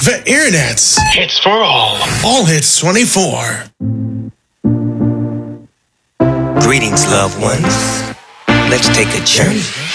The Internet's Hits for all. All Hits 24. Greetings, loved ones. Let's take a journey